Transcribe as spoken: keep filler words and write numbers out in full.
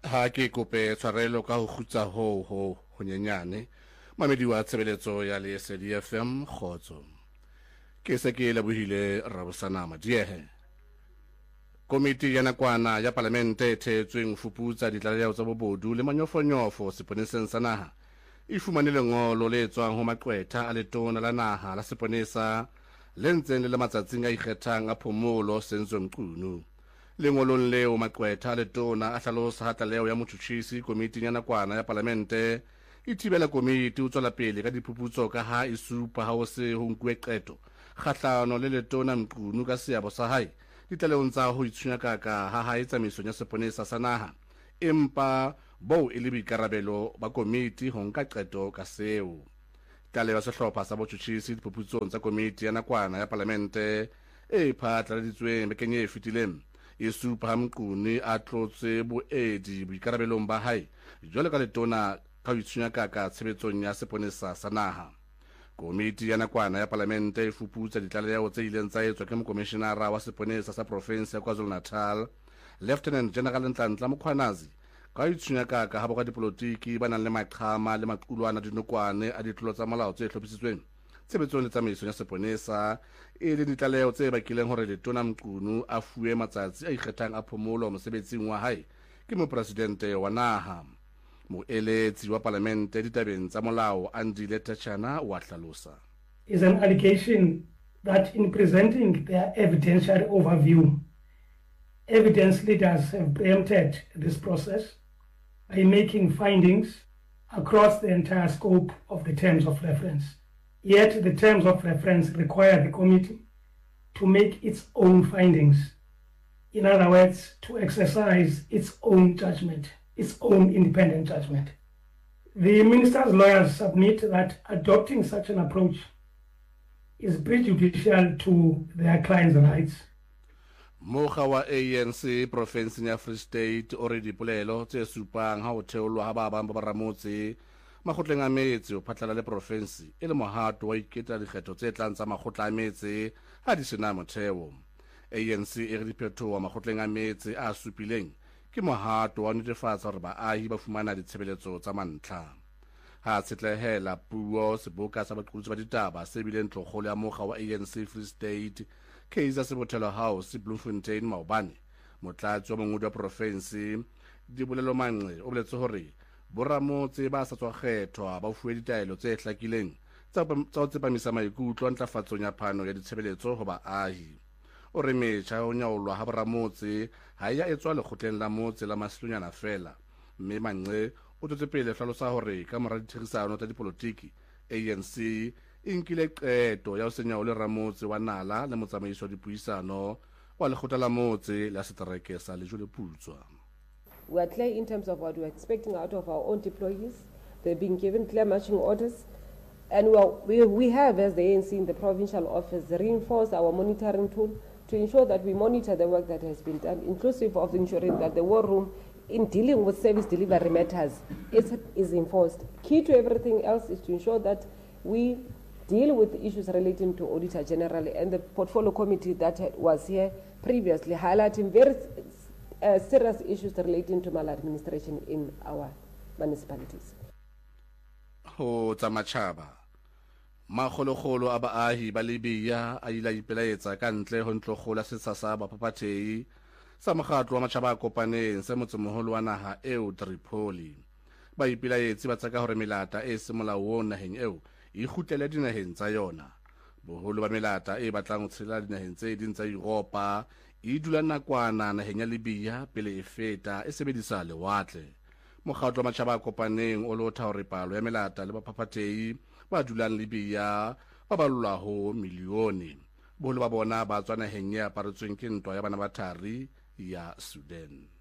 ha ke kope tshwarelo ka ho khutsa ho ho ho nyenyane mamedi wa tshebeletso ya le S D F M khotso ke se ke lebohile Rabosana Madiehe. Komiti ya nakwana ya Palamente e thetsweng fuputsa ditlaleho tsa bobodu le manyofonyofo seponeseng sa naha e fumane lengolo le tswang ho maqwetha a letona la naha la seponesa le ntseng le matsatsing a ikgethang a phomolo sentswe Mqunu. Lengolong leo maqwetha a letona a hlalosa ha tlaleho ya motjhutjhisi komiting ya nakwana ya Palamente e thibela komiti ho tswela pele ka diphuputso ka ha e supa ha ho se ho nkuwe qeto kgahlano le letona Mqunu ka seabo sa hae ditlaleong tsa ho itshwenyakaka ha hae tsamaisong ya seponesa sa naha, empa bo e le boikarabelo ba komiti ho nka qeto ka seo. Tlaleho ya sehlopha sa botjhutjhisi diphuputsong tsa komiti ya nakwana ya Palamente e phatlaladitsweng bekeng e fetileng e supa ha Mqunu a tlotse boedi boikarabelong ba hae jwalo ka letona ka ho itshwenyakaka tshebetsong ya seponesa sa naha. Komiti ya nakwana ya Palamente e fuputsa ditlaleho tse ileng tsa etswa ke mokomishenara wa seponesa sa province ya KwaZulu-Natal, Lieutenant General Nhlanhla Mkhwanazi, ka ho itshwenyakaka ha boka dipolotiki ba nang le maqhama le maqulwana dinokwane a ditlolo tsa molao tse hlophisitsweng tshebetsong le tsamaisong ya seponesa e le ditlaleho tse bakileng hore letona Mqunu a fuwe matsatsi a ikgethang a phomolo mosebetsing wa hae ke mopresidente wa naha. Moeletsi wa Palamente ditabeng tsa molao Andile Tachana wa hlalosa. Is an allegation that in presenting their evidentiary overview, evidence leaders have preempted this process by making findings across the entire scope of the terms of reference. Yet the terms of reference require the committee to make its own findings. In other words, to exercise its own judgment, its own independent judgment. The minister's lawyers submit that adopting such an approach is prejudicial to their clients' rights. Mokga wa A N C province ya Free State o re dipolelo tse supang ha ho theolwa ha ba bang ba baramotse makgotleng a metse o phatlala le province e le mohato wa iketla dikgetho tse tlang tsa makgotla a metse ha di sena motheo. A N C e re diphethoho makgotleng a metse a supileng ke mohato wa netefatsa hore baahi ba fumana ditshebeletso tsa mantlha. Ha setlehela puo seboka sa baqolotsi ba ditaba se bileng tlogolo ya mokga wa A N C Free State Kaizer Sebotelo House Bloemfontein Maobane, motlatsi wa mongodi wa province Dibolelo Manqe o boletse hore boramotse ba sa tswa kgethwa ba fuwe ditaelo tse hlakileng tsa ho tsepamisa maikutlo a ntlafatsong ya phano ya ditshebeletso ho baahi. O re metjha ho nyaolwa ha boramotse ha ya etswa lekgotleng la motse la Masilonyana fela, mme Manqe o tswetse pele hlalosa hore ka mora ditherisano tsa dipolotiki A N C e nkile qeto ya ho senya o le ramotse wa nala le motsamaiso wa dipuisano wa lekgotla la motse la setereke sa Lejweleputswa. We are clear in terms of what we are expecting out of our own deployees. They're being given clear marching orders. And we, are, we, we have, as the A N C in the provincial office, reinforced our monitoring tool to ensure that we monitor the work that has been done, inclusive of ensuring that the war room in dealing with service delivery matters is, is enforced. Key to everything else is to ensure that we deal with issues relating to Auditor General and the portfolio committee that was here previously, highlighting very uh, serious issues relating to maladministration in our municipalities. Ho tsamachaba makgolokgolo a baahi ba Libya a ila ipelaetsa ka ntle ho ntlogola setsa sa baphapathehi sa mokgatlo wa matjhaba a kopaneng se motsemoholo wa naha eo Tripoli. Ba ipelaetsi ba tsaka hore melata e se molaong naheng eo e kgutlele dinaheng tsa yona. Boholo ba melata e batlang ho tshela dinaheng tse ding tsa Europa e dula nakwana naheng ya Libya pele e feta e sebedisa lewatle. Mokgatlo wa matjhaba a kopaneng o lotha hore palo ya melata le baphapathehi ba dulang Libya ba balwa ho milione. Boholo ba bona ba tswa naheng ya aparetsweng ke ntwa ya bana ba thari ya Sudan.